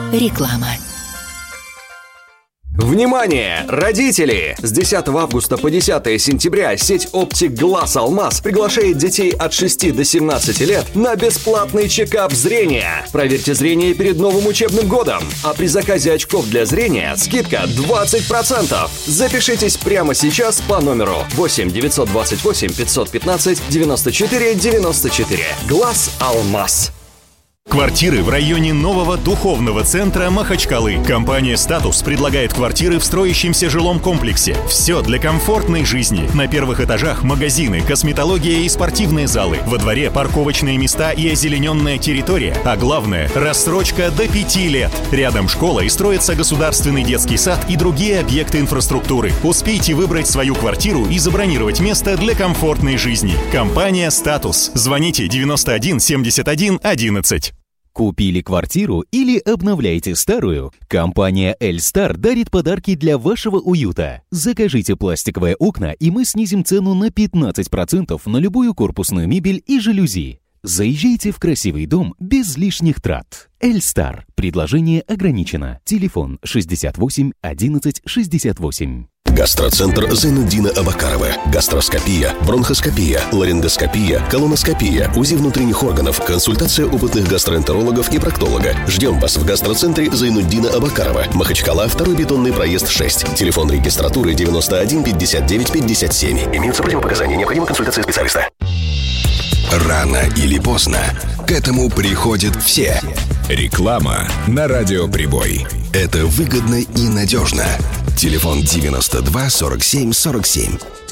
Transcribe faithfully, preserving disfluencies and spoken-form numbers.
Реклама. Внимание, родители! С десятого августа по десятое сентября сеть оптик Глаз Алмаз приглашает детей от шести до семнадцати лет на бесплатный чекап зрения. Проверьте зрение перед новым учебным годом. А при заказе очков для зрения скидка двадцать процентов. Запишитесь прямо сейчас по номеру восемь девятьсот двадцать восемь пятьсот пятнадцать девяносто четыре девяносто четыре. Глаз Алмаз. Квартиры в районе нового духовного центра Махачкалы. Компания «Статус» предлагает квартиры в строящемся жилом комплексе. Все для комфортной жизни. На первых этажах магазины, косметология и спортивные залы. Во дворе парковочные места и озелененная территория. А главное – рассрочка до пяти лет. Рядом школа и строится государственный детский сад и другие объекты инфраструктуры. Успейте выбрать свою квартиру и забронировать место для комфортной жизни. Компания «Статус». Звоните девяносто один семьдесят один одиннадцать. Купили квартиру или обновляете старую? Компания «Эльстар» дарит подарки для вашего уюта. Закажите пластиковые окна, и мы снизим цену на пятнадцать процентов на любую корпусную мебель и жалюзи. Заезжайте в красивый дом без лишних трат. «Эльстар». Предложение ограничено. Телефон шестьдесят восемь одиннадцать шестьдесят восемь. Гастроцентр Зайнуддина Абакарова. Гастроскопия, бронхоскопия, ларингоскопия, колоноскопия, УЗИ внутренних органов, консультация опытных гастроэнтерологов и проктолога. Ждем вас в гастроцентре Зайнуддина Абакарова. Махачкала, второй бетонный проезд шесть. Телефон регистратуры девяносто один пятьдесят девять пятьдесят семь. Имеются противопоказания. Необходима консультация специалиста. Рано или поздно к этому приходят все. Реклама на радиоприбой. Это выгодно и надежно. Телефон девяносто два сорок семь сорок семь.